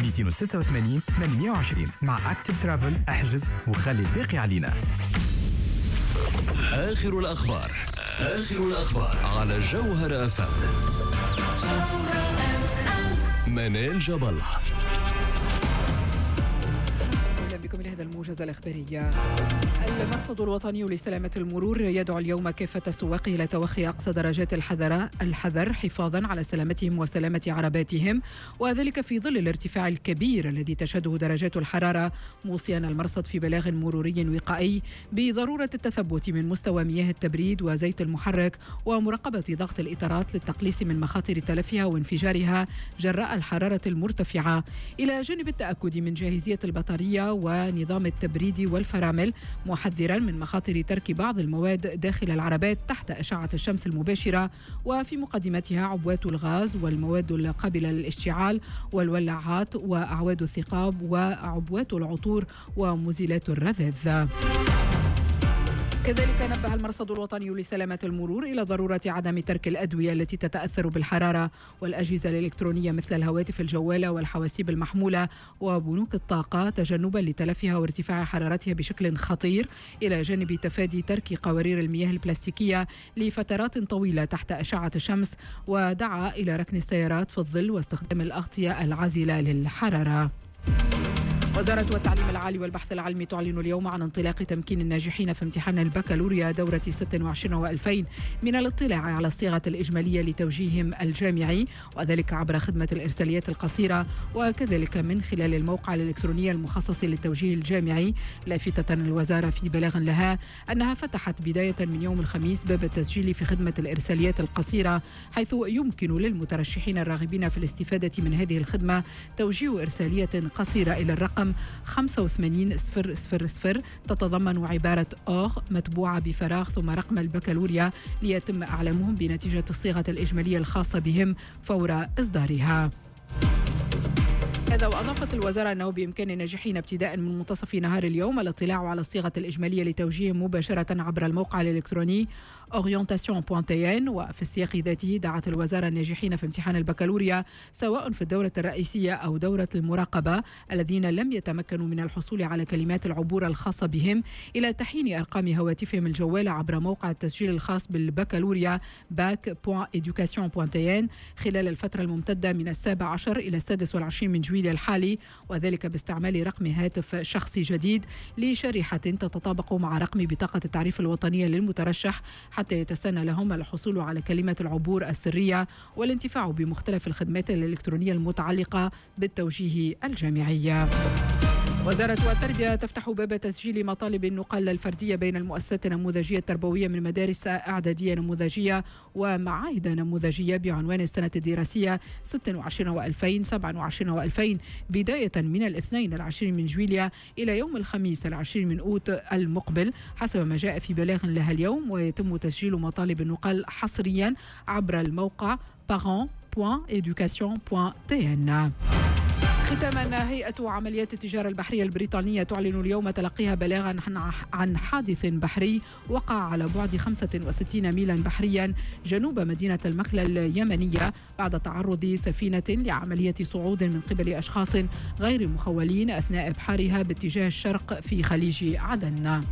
286 820. مع أكتيف ترافل احجز وخلي الباقي علينا. آخر الأخبار على جوهر FM. منال جبل. بكم لهذا الموجز الإخباري. المرصد الوطني لسلامة المرور يدعو اليوم كافة سواقه إلى توخي أقصى درجات الحذر حفاظا على سلامتهم وسلامة عرباتهم، وذلك في ظل الارتفاع الكبير الذي تشهده درجات الحرارة، موصيا المرصد في بلاغ مروري وقائي بضرورة التثبت من مستوى مياه التبريد وزيت المحرك ومراقبة ضغط الإطارات للتقليص من مخاطر تلفها وانفجارها جراء الحرارة المرتفعة، إلى جانب التأكد من جاهزية البطارية ونظام التبريد والفرامل، محذرا من مخاطر ترك بعض المواد داخل العربات تحت أشعة الشمس المباشرة، وفي مقدمتها عبوات الغاز والمواد القابلة للاشتعال والولاعات وأعواد الثقاب وعبوات العطور ومزيلات الرذاذ. كذلك نبه المرصد الوطني لسلامة المرور إلى ضرورة عدم ترك الأدوية التي تتأثر بالحرارة والأجهزة الإلكترونية مثل الهواتف الجوالة والحواسيب المحمولة وبنوك الطاقة تجنبا لتلفها وارتفاع حرارتها بشكل خطير، إلى جانب تفادي ترك قوارير المياه البلاستيكية لفترات طويلة تحت أشعة الشمس، ودعا إلى ركن السيارات في الظل واستخدام الأغطية العازلة للحرارة. وزارة التعليم العالي والبحث العلمي تعلن اليوم عن انطلاق تمكين الناجحين في امتحان البكالوريا دورة 26 و2000 من الاطلاع على الصيغة الإجمالية لتوجيههم الجامعي، وذلك عبر خدمة الإرساليات القصيرة وكذلك من خلال الموقع الإلكتروني المخصص للتوجيه الجامعي، لافتة الوزارة في بلاغ لها أنها فتحت بداية من يوم الخميس باب التسجيل في خدمة الإرساليات القصيرة، حيث يمكن للمترشحين الراغبين في الاستفادة من هذه الخدمة توجيه إرسالية قصيرة إلى الرقم 85000 تتضمن عبارة أوغ متبوعة بفراغ ثم رقم البكالوريا ليتم إعلامهم بنتيجة الصيغة الإجمالية الخاصة بهم فور إصدارها. هذا، وأضافت الوزارة أنه بإمكان الناجحين ابتداء من منتصف نهار اليوم الاطلاع على الصيغة الإجمالية لتوجيه مباشرة عبر الموقع الإلكتروني orientation.tn. وفي السياق ذاته دعت الوزارة الناجحين في امتحان البكالوريا سواء في الدورة الرئيسية أو دورة المراقبة الذين لم يتمكنوا من الحصول على كلمات العبور الخاصة بهم إلى تحيين أرقام هواتفهم الجوالة عبر موقع التسجيل الخاص بالبكالوريا bac.education.tn خلال الفترة الممتدة من 17 إلى 26 من جويلية الحالي، وذلك باستعمال رقم هاتف شخصي جديد لشريحة تتطابق مع رقم بطاقة التعريف الوطنية للمترشح، حتى يتسنى لهم الحصول على كلمة العبور السرية والانتفاع بمختلف الخدمات الإلكترونية المتعلقة بالتوجيه الجامعي. وزارة التربية تفتح باب تسجيل مطالب النقل الفردية بين المؤسسات النموذجية التربوية من مدارس إعدادية نموذجية ومعاهد نموذجية بعنوان السنة الدراسية 26 و2000 27 و2000 بداية من الاثنين 20 من جويلية إلى يوم الخميس 20 من أوت المقبل حسب ما جاء في بلاغ لها اليوم، ويتم تسجيل مطالب النقل حصريا عبر الموقع parents.education.tn. ختاما، هيئة عمليات التجارة البحرية البريطانية تعلن اليوم تلقيها بلاغا عن حادث بحري وقع على بعد 65 ميلا بحريا جنوب مدينة المكلا اليمنية بعد تعرض سفينة لعملية صعود من قبل أشخاص غير مخولين أثناء إبحارها باتجاه الشرق في خليج عدن.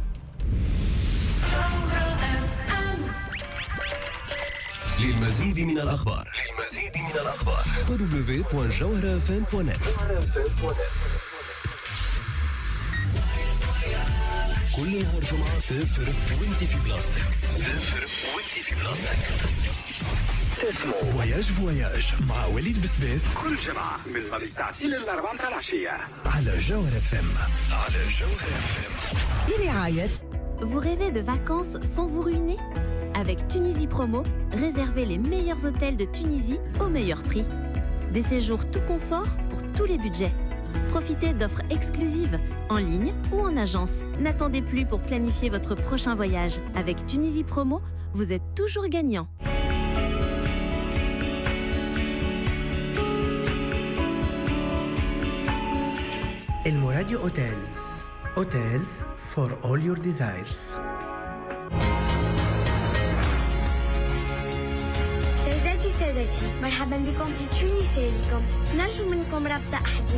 للمزيد من الأخبار www.jawharafm.net. كل نهار جمعة صفر وانت في بلاستيك. فواياج مع وليد بسبيس كل جمعة من بعد الساعتين للأربعة متاع العشية على جوهر FM. برعاية. Vous rêvez de vacances sans vous ruiner? Avec Tunisie Promo, réservez les meilleurs hôtels de Tunisie au meilleur prix. Des séjours tout confort pour tous les budgets. Profitez d'offres exclusives en ligne ou en agence. N'attendez plus pour planifier votre prochain voyage. Avec Tunisie Promo, vous êtes toujours gagnant. الموراديو Hotels for all your desires. سادتي مرحبا بكم في تونس. نرجو منكم ربط أحزمة